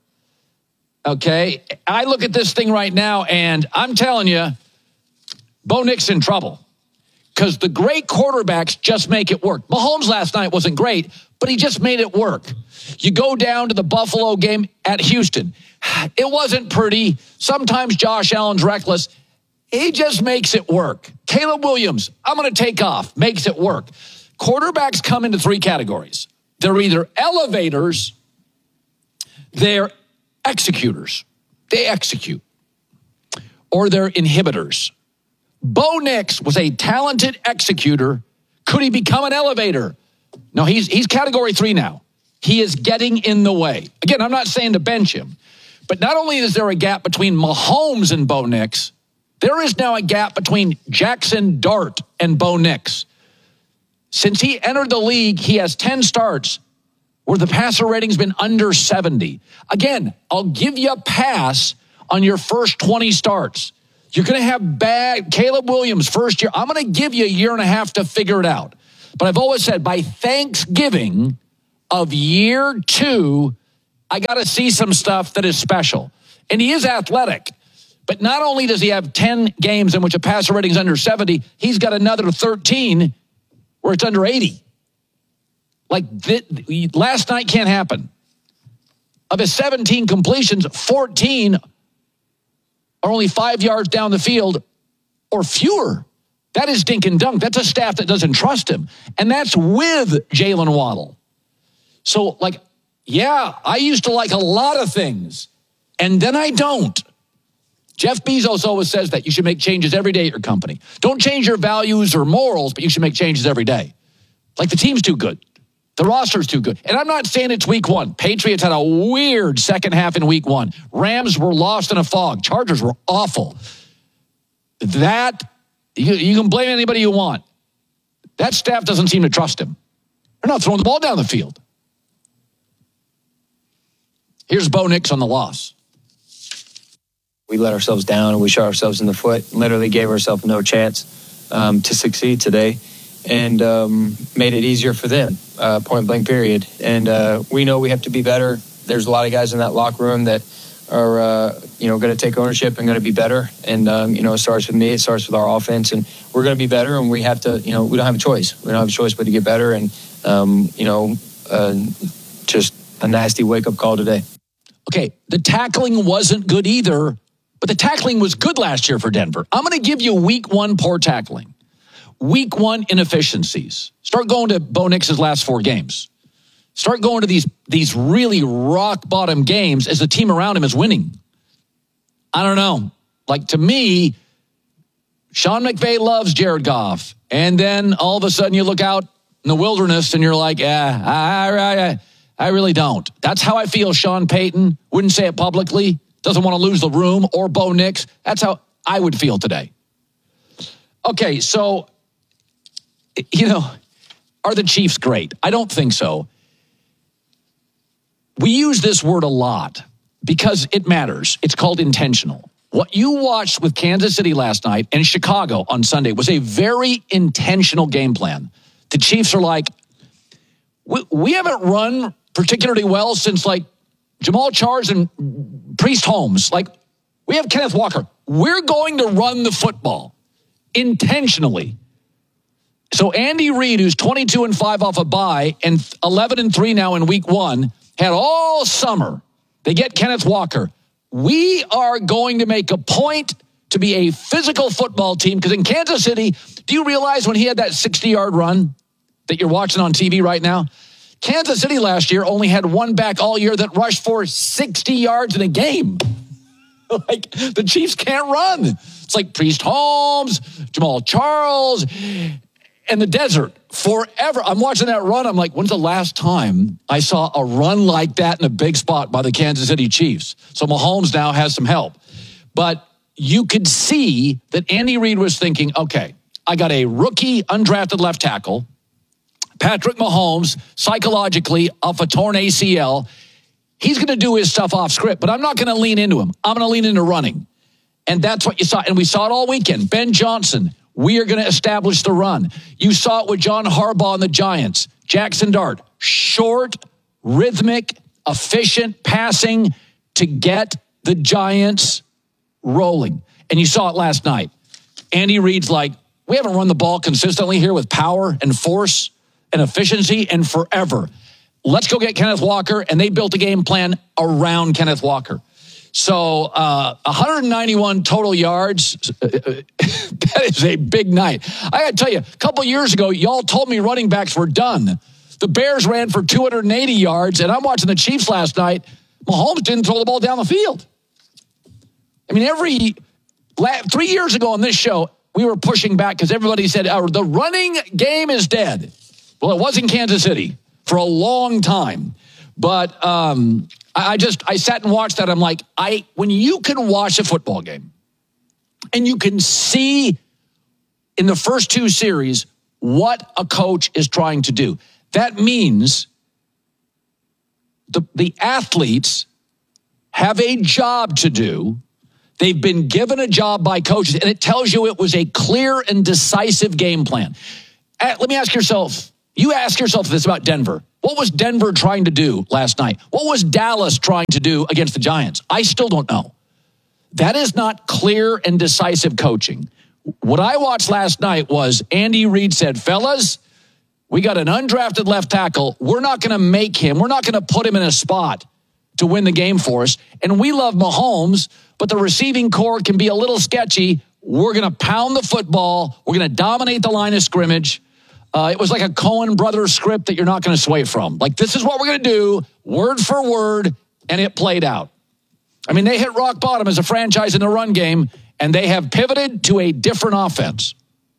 Okay? I look at this thing right now, and I'm telling you, Bo Nix in trouble. Because the great quarterbacks just make it work. Mahomes last night wasn't great, but he just made it work. You go down to the Buffalo game at Houston. It wasn't pretty. Sometimes Josh Allen's reckless. He just makes it work. Caleb Williams, I'm going to take off, makes it work. Quarterbacks come into three categories. They're either elevators, they're executors. They execute. Or they're inhibitors. Bo Nix was a talented executor. Could he become an elevator? No, he's he's category three now. He is getting in the way. Again, I'm not saying to bench him, but not only is there a gap between Mahomes and Bo Nix, there is now a gap between Jackson Dart and Bo Nix. Since he entered the league, he has ten starts where the passer rating's been under seventy. Again, I'll give you a pass on your first twenty starts. You're going to have bad Caleb Williams first year. I'm going to give you a year and a half to figure it out. But I've always said by Thanksgiving of year two, I got to see some stuff that is special. And he is athletic. But not only does he have ten games in which a passer rating is under seventy, he's got another thirteen where it's under eighty. Like th- last night can't happen. Of his seventeen completions, fourteen are only five yards down the field or fewer. That is dink and dunk. That's a staff that doesn't trust him. And that's with Jalen Waddle. So, like, yeah, I used to like a lot of things, and then I don't. Jeff Bezos always says that you should make changes every day at your company. Don't change your values or morals, but you should make changes every day. Like, the team's too good. The roster's too good. And I'm not saying it's week one. Patriots had a weird second half in week one. Rams were lost in a fog. Chargers were awful. That, you, you can blame anybody you want. That staff doesn't seem to trust him. They're not throwing the ball down the field. Here's Bo Nix on the loss. We let ourselves down and we shot ourselves in the foot. Literally gave ourselves no chance um, to succeed today. And um, made it easier for them, uh, point blank period. And uh, we know we have to be better. There's a lot of guys in that locker room that are, uh, you know, going to take ownership and going to be better. And, um, you know, it starts with me. It starts with our offense. And we're going to be better. And we have to, you know, we don't have a choice. We don't have a choice but to get better. And, um, you know, uh, just a nasty wake-up call today. Okay, the tackling wasn't good either, but the tackling was good last year for Denver. I'm going to give you week one poor tackling. Week one inefficiencies. Start going to Bo Nix's last four games. Start going to these, these really rock-bottom games as the team around him is winning. I don't know. Like, to me, Sean McVay loves Jared Goff. And then all of a sudden you look out in the wilderness and you're like, yeah, I, I, I really don't. That's how I feel Sean Payton. Wouldn't say it publicly. Doesn't want to lose the room. Or Bo Nix. That's how I would feel today. Okay, so... You know, are the Chiefs great? I don't think so. We use this word a lot because it matters. It's called intentional. What you watched with Kansas City last night and Chicago on Sunday was a very intentional game plan. The Chiefs are like, we, we haven't run particularly well since like Jamal Charles and Priest Holmes. Like, we have Kenneth Walker. We're going to run the football intentionally. So Andy Reid, who's twenty-two and five off a bye and eleven and three now in week one, had all summer. They get Kenneth Walker. We are going to make a point to be a physical football team because in Kansas City, do you realize when he had that sixty-yard run that you're watching on T V right now? Kansas City last year only had one back all year that rushed for sixty yards in a game. Like, the Chiefs can't run. It's like Priest Holmes, Jamal Charles, and the desert forever. I'm watching that run. I'm like, when's the last time I saw a run like that in a big spot by the Kansas City Chiefs? So Mahomes now has some help. But you could see that Andy Reid was thinking, okay, I got a rookie undrafted left tackle, Patrick Mahomes, psychologically off a torn A C L. He's going to do his stuff off script, but I'm not going to lean into him. I'm going to lean into running. And that's what you saw. And we saw it all weekend. Ben Johnson, We are going to establish the run. You saw it with John Harbaugh and the Giants. Jackson Dart, short, rhythmic, efficient passing to get the Giants rolling. And you saw it last night. Andy Reid's like, we haven't run the ball consistently here with power and force and efficiency and forever. Let's go get Kenneth Walker. And they built a game plan around Kenneth Walker. So uh, one hundred ninety-one total yards, that is a big night. I got to tell you, a couple years ago, y'all told me running backs were done. The Bears ran for two hundred eighty yards, and I'm watching the Chiefs last night. Mahomes didn't throw the ball down the field. I mean, every three years ago on this show, we were pushing back because everybody said, oh, the running game is dead. Well, it was in Kansas City for a long time. But um, I just, I sat and watched that. I'm like, I when you can watch a football game and you can see in the first two series what a coach is trying to do, that means the, the athletes have a job to do. They've been given a job by coaches, and it tells you it was a clear and decisive game plan. Let me ask yourself, you ask yourself this about Denver. What was Denver trying to do last night? What was Dallas trying to do against the Giants? I still don't know. That is not clear and decisive coaching. What I watched last night was Andy Reid said, fellas, we got an undrafted left tackle. We're not going to make him. We're not going to put him in a spot to win the game for us. And we love Mahomes, but the receiving core can be a little sketchy. We're going to pound the football. We're going to dominate the line of scrimmage. Uh, it was like a Coen Brothers script that you're not going to sway from. Like, this is what we're going to do, word for word, and it played out. I mean, they hit rock bottom as a franchise in the run game, and they have pivoted to a different offense.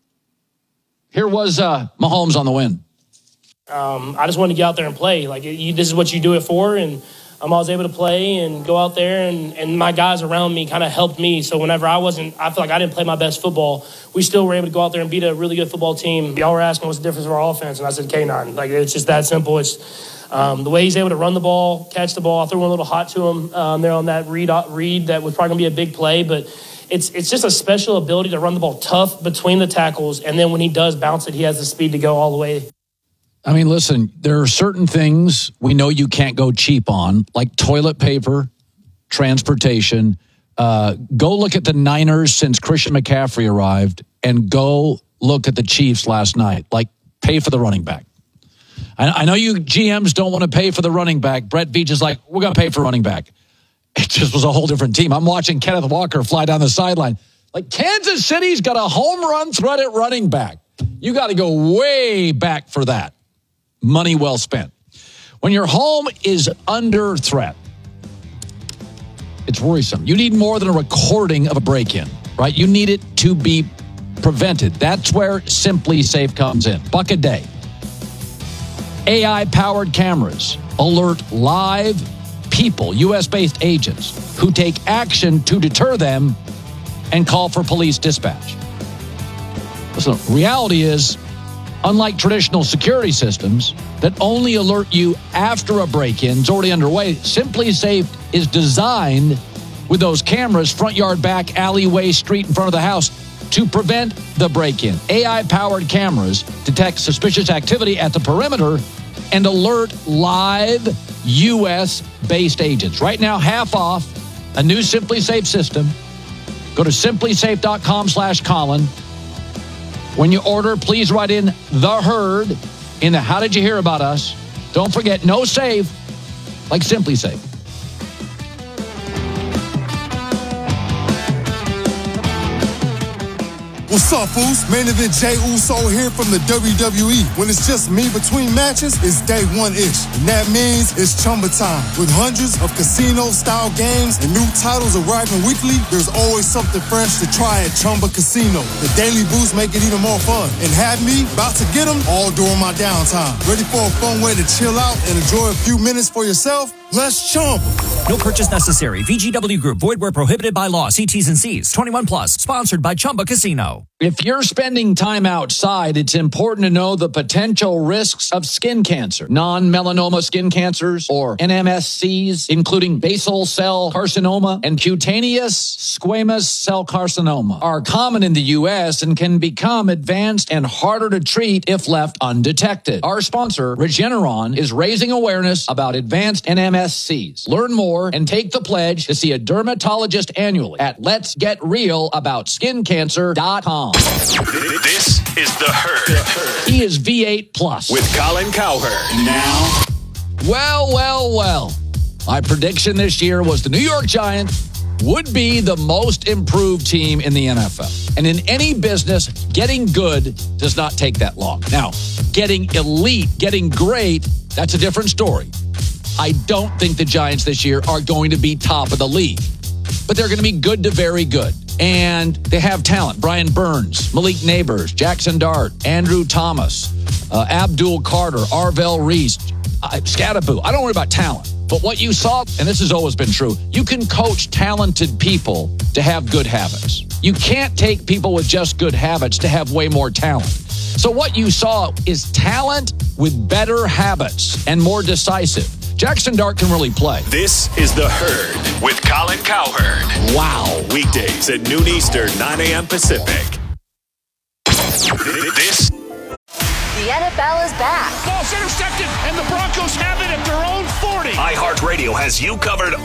Here was uh, Mahomes on the win. Um, I just wanted to get out there and play. Like, you, this is what you do it for, and um, I was able to play and go out there, and, and my guys around me kind of helped me. So whenever I wasn't, I feel like I didn't play my best football, we still were able to go out there and beat a really good football team. Y'all were asking what's the difference of our offense, and I said K nine. Like, it's just that simple. It's um, the way he's able to run the ball, catch the ball. I threw one a little hot to him um, there on that read, read that was probably going to be a big play, but it's it's just a special ability to run the ball tough between the tackles, and then when he does bounce it, he has the speed to go all the way. I mean, listen, there are certain things we know you can't go cheap on, like toilet paper, transportation. Uh, go look at the Niners since Christian McCaffrey arrived, and go look at the Chiefs last night. Like, pay for the running back. I, I know you G Ms don't want to pay for the running back. Brett Veach is like, we're going to pay for running back. It just was a whole different team. I'm watching Kenneth Walker fly down the sideline. Like, Kansas City's got a home run threat at running back. You got to go way back for that. Money well spent. When your home is under threat, it's worrisome. You need more than a recording of a break-in, right? You need it to be prevented. That's where Simply Safe comes in. Buck a day. A I-powered cameras alert live people, U S-based agents, who take action to deter them and call for police dispatch. Listen, reality is, unlike traditional security systems that only alert you after a break-in is already underway, Simply Safe is designed with those cameras, front yard, back, alleyway, street in front of the house, to prevent the break-in. A I-powered cameras detect suspicious activity at the perimeter and alert live U S-based agents. Right now, half off a new Simply Safe system. Go to simply safe dot com slash Colin. When you order, please write in The Herd in the How Did You Hear About Us? Don't forget, no save, like Simply Safe. What's up, fools? Main event Jey Uso here from the W W E. When it's just me between matches, it's day one-ish. And that means it's Chumba time. With hundreds of casino-style games and new titles arriving weekly, there's always something fresh to try at Chumba Casino. The daily boosts make it even more fun. And have me about to get them all during my downtime. Ready for a fun way to chill out and enjoy a few minutes for yourself? Let's Chumba. No purchase necessary. V G W Group. Void where prohibited by law. See T's and C's. twenty-one plus. Sponsored by Chumba Casino. If you're spending time outside, it's important to know the potential risks of skin cancer. Non-melanoma skin cancers, or N M S Cs, including basal cell carcinoma and cutaneous squamous cell carcinoma, are common in the U S and can become advanced and harder to treat if left undetected. Our sponsor, Regeneron, is raising awareness about advanced N M S Cs. Learn more and take the pledge to see a dermatologist annually at lets get real about skin cancer dot com. This is The Herd. He is V eight plus. With Colin Cowherd. Now. Well, well, well. My prediction this year was the New York Giants would be the most improved team in the N F L. And in any business, getting good does not take that long. Now, getting elite, getting great, that's a different story. I don't think the Giants this year are going to be top of the league, but they're going to be good to very good. And they have talent. Brian Burns, Malik Neighbors, Jackson Dart, Andrew Thomas, uh, Abdul Carter, Arvell Reese, uh, Scadaboo. I don't worry about talent. But what you saw, and this has always been true, you can coach talented people to have good habits. You can't take people with just good habits to have way more talent. So what you saw is talent with better habits and more decisive. Jackson Dart can really play. This is The Herd with Colin Cowherd. Wow. Weekdays at noon Eastern, nine a.m. Pacific. This. The N F L is back. Ball's intercepted, and the Broncos have it at their own forty. iHeartRadio has you covered